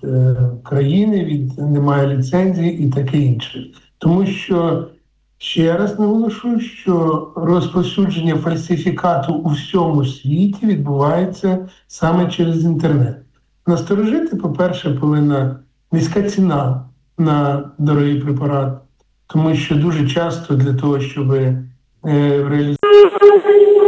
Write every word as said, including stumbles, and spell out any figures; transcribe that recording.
е, країни, від немає ліцензії і таке інше. Тому що, ще раз наголошую, що розповсюдження фальсифікату у всьому світі відбувається саме через інтернет. Насторожити, по-перше, повинна низька ціна на дорогий препарат, тому що дуже часто для того, щоб е, реалізувати